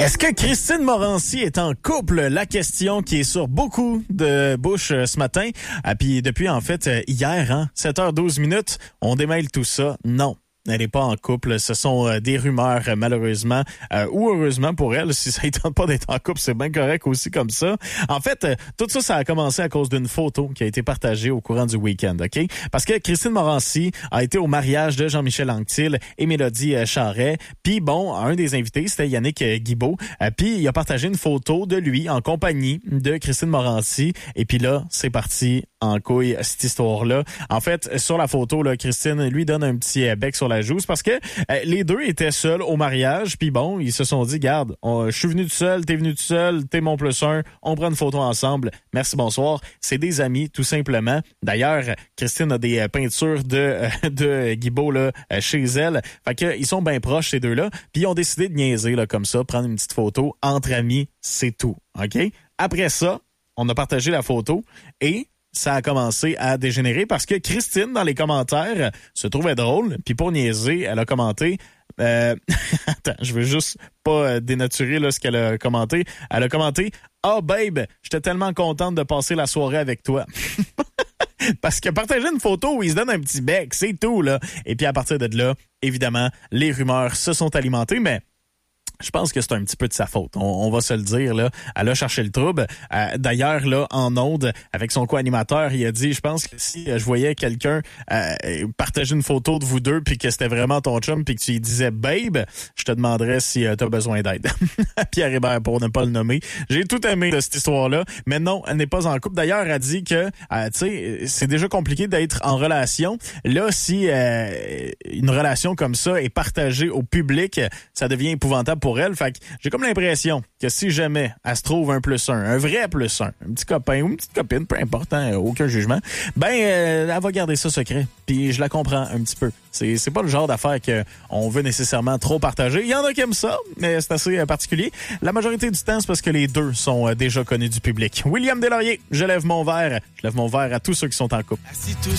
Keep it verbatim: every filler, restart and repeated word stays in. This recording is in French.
Est-ce que Christine Morancy est en couple? La question qui est sur beaucoup de bouches ce matin. Ah, puis depuis, en fait, hier, hein, sept heures douze minutes, on démêle tout ça. Non. Elle n'est pas en couple. Ce sont euh, des rumeurs, euh, malheureusement, euh, ou heureusement pour elle. Si ça ne tente pas d'être en couple, c'est bien correct aussi comme ça. En fait, euh, tout ça, ça a commencé à cause d'une photo qui a été partagée au courant du week-end, OK? Parce que Christine Morancy a été au mariage de Jean-Michel Anctil et Mélodie euh, Charret. Puis bon, un des invités, c'était Yannick euh, Guibault. Euh, Puis il a partagé une photo de lui en compagnie de Christine Morancy. Et puis là, c'est parti en couille, cette histoire-là. En fait, sur la photo, là, Christine lui donne un petit euh, bec sur la joue. C'est parce que euh, les deux étaient seuls au mariage. Puis bon, ils se sont dit, garde, on, je suis venu tout seul, t'es venu tout seul, t'es mon plus un, on prend une photo ensemble. Merci, bonsoir. C'est des amis, tout simplement. D'ailleurs, Christine a des euh, peintures de, euh, de Guibault là, euh, chez elle. Fait que ils sont bien proches, ces deux-là. Puis ils ont décidé de niaiser là, comme ça, prendre une petite photo entre amis, c'est tout. OK? Après ça, on a partagé la photo et ça a commencé à dégénérer parce que Christine, dans les commentaires, se trouvait drôle. Puis pour niaiser, elle a commenté... Euh... Attends, je veux juste pas dénaturer là, ce qu'elle a commenté. Elle a commenté « Ah, oh, babe, j'étais tellement contente de passer la soirée avec toi. » Parce que partager une photo où il se donne un petit bec, c'est tout, là. Et puis à partir de là, évidemment, les rumeurs se sont alimentées, mais... Je pense que c'est un petit peu de sa faute. On, on va se le dire, là. Elle a cherché le trouble. Euh, d'ailleurs, là, en ondes, avec son co-animateur, il a dit, je pense que si euh, je voyais quelqu'un euh, partager une photo de vous deux puis que c'était vraiment ton chum puis que tu lui disais « Babe », je te demanderais si euh, tu as besoin d'aide. Pierre Hébert, pour ne pas le nommer. J'ai tout aimé de cette histoire-là. Mais non, elle n'est pas en couple. D'ailleurs, elle a dit que, euh, tu sais, c'est déjà compliqué d'être en relation. Là, si euh, une relation comme ça est partagée au public, ça devient épouvantable pour elle. Fait que j'ai comme l'impression que si jamais elle se trouve un plus un, un vrai plus un, un petit copain ou une petite copine, peu importe, hein, aucun jugement, ben euh, elle va garder ça secret. Puis je la comprends un petit peu. C'est c'est pas le genre d'affaire qu'on veut nécessairement trop partager. Il y en a qui aiment ça, mais c'est assez euh, particulier. La majorité du temps, c'est parce que les deux sont euh, déjà connus du public. William Deslauriers, je lève mon verre. Je lève mon verre à tous ceux qui sont en couple.